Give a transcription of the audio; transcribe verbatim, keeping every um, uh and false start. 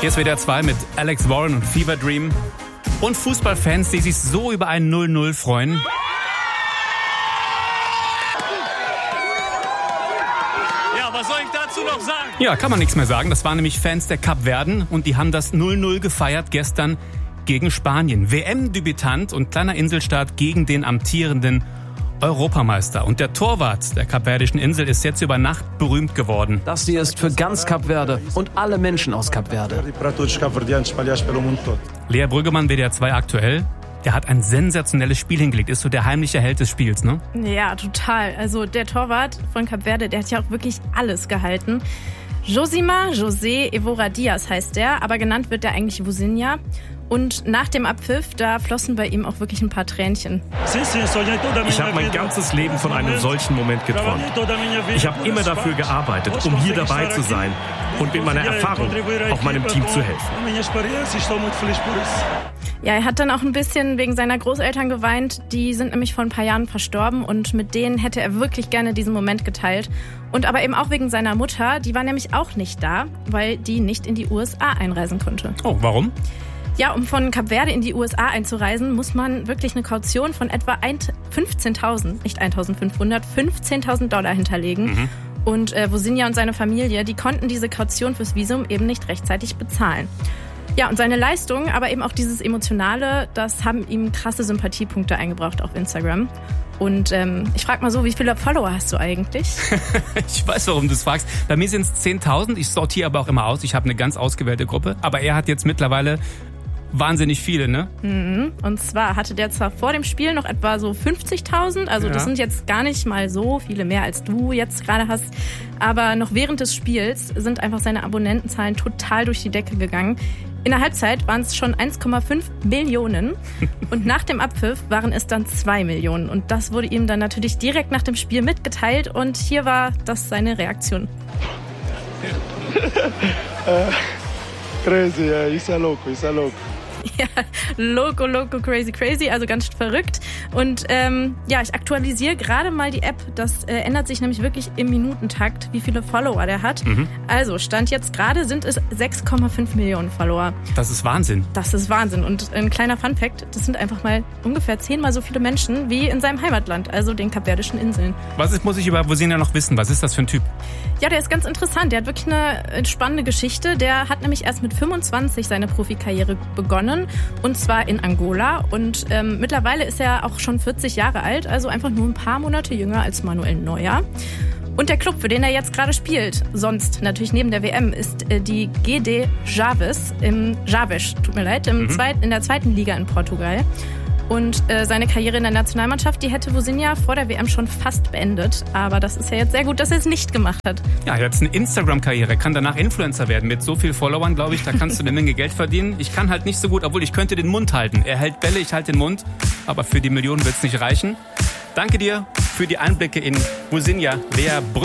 Hier ist W D R zwei mit Alex Warren und Fever Dream. Und Fußballfans, die sich so über ein null null freuen. Ja, was soll ich dazu noch sagen? Ja, kann man nichts mehr sagen. Das waren nämlich Fans der Kapverden und die haben das null null gefeiert gestern gegen Spanien. W M-Debütant und kleiner Inselstaat gegen den amtierenden Europameister. Und der Torwart der kapverdischen Insel ist jetzt über Nacht berühmt geworden. Das hier ist für ganz Kap Verde und alle Menschen aus Kap Verde. Lea Brüggemann, W D R zwei aktuell. Der hat ein sensationelles Spiel hingelegt. Ist so der heimliche Held des Spiels, ne? Ja, total. Also der Torwart von Kap Verde, der hat ja auch wirklich alles gehalten. Josima José Evora Diaz heißt der, aber genannt wird der eigentlich Vusinha. Und nach dem Abpfiff, da flossen bei ihm auch wirklich ein paar Tränchen. Ich habe mein ganzes Leben von einem solchen Moment geträumt. Ich habe immer dafür gearbeitet, um hier dabei zu sein und mit meiner Erfahrung auch meinem Team zu helfen. Ja, er hat dann auch ein bisschen wegen seiner Großeltern geweint. Die sind nämlich vor ein paar Jahren verstorben und mit denen hätte er wirklich gerne diesen Moment geteilt. Und aber eben auch wegen seiner Mutter, die war nämlich auch nicht da, weil die nicht in die U S A einreisen konnte. Oh, warum? Ja, um von Kap Verde in die U S A einzureisen, muss man wirklich eine Kaution von etwa fünfzehntausend, nicht eintausendfünfhundert, fünfzehntausend Dollar hinterlegen. Mhm. Und äh, Vusinha und seine Familie, die konnten diese Kaution fürs Visum eben nicht rechtzeitig bezahlen. Ja, und seine Leistung, aber eben auch dieses Emotionale, das haben ihm krasse Sympathiepunkte eingebracht auf Instagram. Und ähm, ich frage mal so, wie viele Follower hast du eigentlich? Ich weiß, warum du es fragst. Bei mir sind es zehntausend. Ich sortiere aber auch immer aus. Ich habe eine ganz ausgewählte Gruppe. Aber er hat jetzt mittlerweile wahnsinnig viele, ne? Mhm. Und zwar hatte der zwar vor dem Spiel noch etwa so fünfzigtausend. Also ja. Das sind jetzt gar nicht mal so viele mehr, als du jetzt gerade hast. Aber noch während des Spiels sind einfach seine Abonnentenzahlen total durch die Decke gegangen. In der Halbzeit waren es schon eins Komma fünf Millionen und nach dem Abpfiff waren es dann zwei Millionen. Und das wurde ihm dann natürlich direkt nach dem Spiel mitgeteilt und hier war das seine Reaktion. Crazy, yeah, isa loco, isa loco. Ja, loco, loco, crazy, crazy, also ganz verrückt. Und ähm, ja, ich aktualisiere gerade mal die App. Das äh, ändert sich nämlich wirklich im Minutentakt, wie viele Follower der hat. Mhm. Also, Stand jetzt gerade sind es sechs Komma fünf Millionen Follower. Das ist Wahnsinn. Das ist Wahnsinn. Und ein kleiner Funfact, das sind einfach mal ungefähr zehnmal so viele Menschen wie in seinem Heimatland, also den kapverdischen Inseln. Was ist, muss ich über Vusinha noch wissen? Was ist das für ein Typ? Ja, der ist ganz interessant. Der hat wirklich eine spannende Geschichte. Der hat nämlich erst mit fünfundzwanzig seine Profikarriere begonnen. Und zwar in Angola. Und ähm, mittlerweile ist er auch schon vierzig Jahre alt, also einfach nur ein paar Monate jünger als Manuel Neuer. Und der Club, für den er jetzt gerade spielt, sonst natürlich neben der W M, ist äh, die G D Chaves, im Chaves, tut mir leid, im mhm. zweit, in der zweiten Liga in Portugal. Und äh, seine Karriere in der Nationalmannschaft, die hätte Vusinha vor der W M schon fast beendet. Aber das ist ja jetzt sehr gut, dass er es nicht gemacht hat. Ja, er hat jetzt eine Instagram-Karriere, kann danach Influencer werden. Mit so vielen Followern, glaube ich, da kannst du eine Menge Geld verdienen. Ich kann halt nicht so gut, obwohl ich könnte den Mund halten. Er hält Bälle, ich halte den Mund. Aber für die Millionen wird es nicht reichen. Danke dir für die Einblicke in Vusinha, Lea Brüggemann.